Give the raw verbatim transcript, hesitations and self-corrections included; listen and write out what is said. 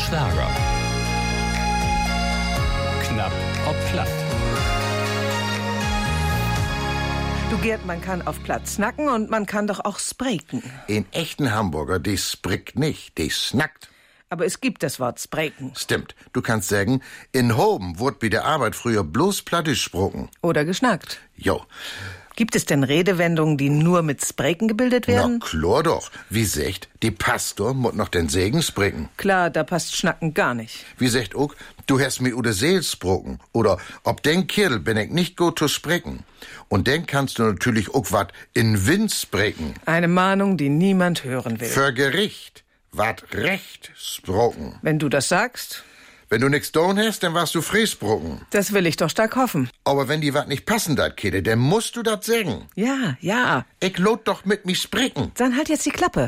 Schlager. Knapp ob platt. Du Gerd, man kann auf Platt snacken und man kann doch auch spreken. In echten Hamburger, die sprickt nicht, die snackt. Aber es gibt das Wort spreken. Stimmt. Du kannst sagen, in Hoben wurde bei der Arbeit früher bloß platt gesprochen. Oder geschnackt. Jo. Gibt es denn Redewendungen, die nur mit Spreken gebildet werden? Na klar doch. Wie sagt, die Pastor muss noch den Segen sprechen. Klar, da passt Schnacken gar nicht. Wie sagt auch, du hast mir ude Seel sproken. Oder, ob den Kirl bin ich nicht gut zu sprechen. Und dann kannst du natürlich auch wat in Wind sprechen. Eine Mahnung, die niemand hören will. Für Gericht. Wat recht sproken. Wenn du das sagst. Wenn du nix tun hast, dann warst du Fräsbrocken. Das will ich doch stark hoffen. Aber wenn die wat nicht passen dat, Kede, dann musst du dat sagen. Ja, ja. Ich lot doch mit mich sprechen. Dann halt jetzt die Klappe.